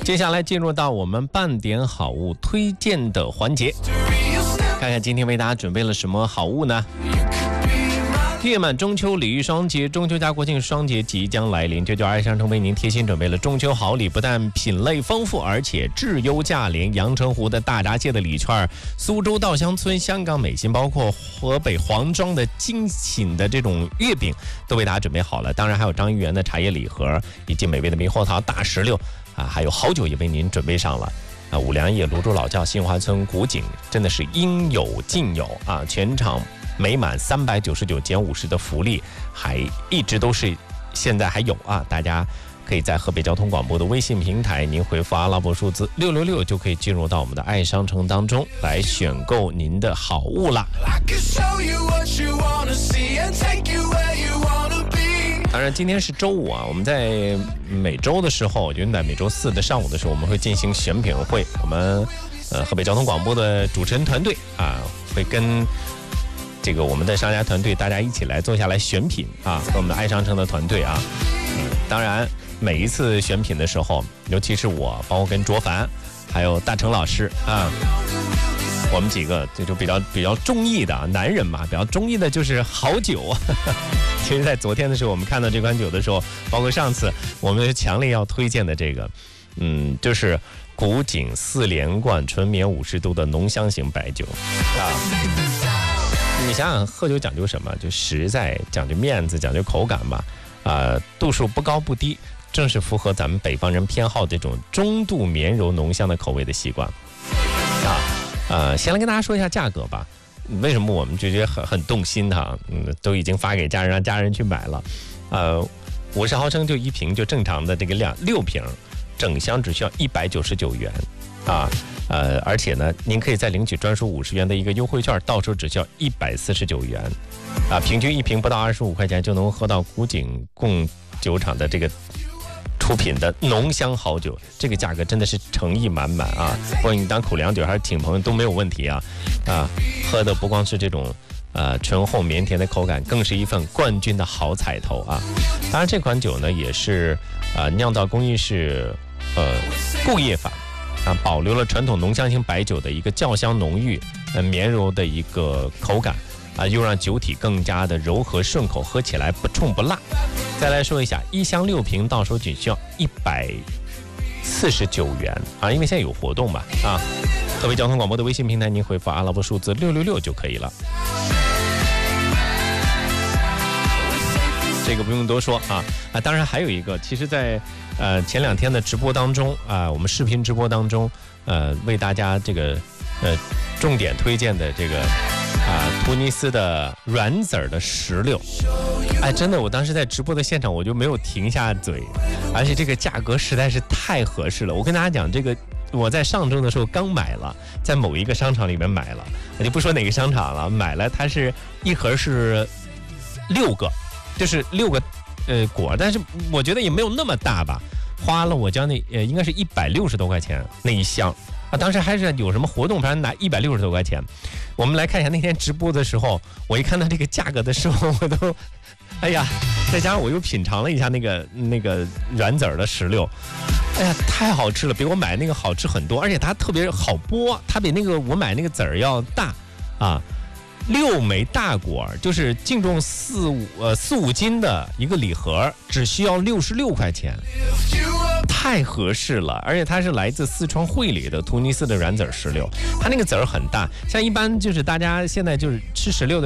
接下来进入到我们半点好物推荐的环节，看看今天为大家准备了什么好物呢？月满中秋礼遇双节，中秋加国庆双节即将来临，992爱商城为您贴心准备了中秋好礼，不但品类丰富，而且质优价廉。阳澄湖的大闸蟹的礼券，苏州稻香村、香港美心，包括河北黄庄的精品的这种月饼，都为大家准备好了。当然还有张一元的茶叶礼盒，以及美味的猕猴桃大石榴啊，还有好酒也为您准备上了。五粮液、泸州老窖、杏花村古井，真的是应有尽有啊！全场每满399减50的福利，还一直都是现在还有啊！大家可以在河北交通广播的微信平台，您回复阿拉伯数字666，就可以进入到我们的爱商城当中来选购您的好物啦。当然，今天是周五啊，我们在每周的时候，就是在每周4的上午的时候，我们会进行选品会。我们河北交通广播的主持人团队啊，会跟这个我们的商家团队大家一起来坐下来选品啊，和我们的爱商城的团队啊。当然，每一次选品的时候，尤其是我，包括跟卓凡，还有大成老师啊。我们几个就比较中意的男人嘛，比较中意的就是好酒。其实，在昨天的时候，我们看到这款酒的时候，包括上次我们强烈要推荐的这个，就是古井4连冠纯绵50度的浓香型白酒啊。你想想，喝酒讲究什么？就实在，讲究面子，讲究口感嘛。度数不高不低，正是符合咱们北方人偏好这种中度绵柔浓香的口味的习惯啊。先来跟大家说一下价格吧。为什么我们就觉得很动心哈？都已经发给家人，让家人去买了。50毫升就1瓶，就正常的这个量，6瓶，整箱只需要199元啊。而且呢，您可以再领取专属50元的一个优惠券，到手只需要149元啊。平均1瓶不到25块钱就能喝到古井贡酒厂的这个出品的浓香好酒，这个价格真的是诚意满满啊！不管你当口粮酒还是请朋友都没有问题啊！喝的不光是这种醇厚绵甜的口感，更是一份冠军的好彩头啊！当然，这款酒呢也是酿造工艺是固液法啊，保留了传统浓香型白酒的一个较香浓郁、绵柔的一个口感。又让酒体更加的柔和顺口，喝起来不冲不辣。再来说一下，1箱6瓶到手仅需要149元啊，因为现在有活动嘛啊。河北交通广播的微信平台，您回复阿拉伯数字666就可以了。这个不用多说啊。当然还有一个，其实在前2天的直播当中啊，我们视频直播当中为大家这个重点推荐的这个突尼斯的软籽儿的石榴，真的，我当时在直播的现场我就没有停下嘴，而且这个价格实在是太合适了。我跟大家讲，这个我在上周的时候刚买了，在某一个商场里面买了，我就不说哪个商场了，买了，它是一盒是6个，就是6个果，但是我觉得也没有那么大吧，花了我将应该是160多块钱那一箱。当时还是有什么活动，反正拿160多块钱。我们来看一下那天直播的时候，我一看到这个价格的时候，我都，再加上我又品尝了一下那个软籽儿的石榴，太好吃了，比我买那个好吃很多，而且它特别好剥，它比那个我买那个籽儿要大啊。6枚大果，就是净重4、5斤的一个礼盒，只需要66块钱。太合适了，而且它是来自四川会理的突尼斯的软籽石榴，它那个籽儿很大，像一般就是大家现在就是吃石榴的